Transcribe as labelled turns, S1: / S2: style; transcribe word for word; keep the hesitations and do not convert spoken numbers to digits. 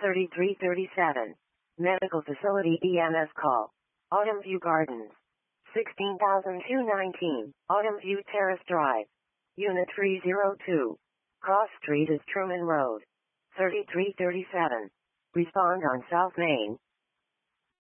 S1: thirty-three thirty-seven. Medical Facility E M S call. Autumn View Gardens. sixteen thousand two hundred nineteen. Autumn View Terrace Drive. Unit three oh two. Cross Street is Truman Road. thirty-three thirty-seven. Respond on South Main.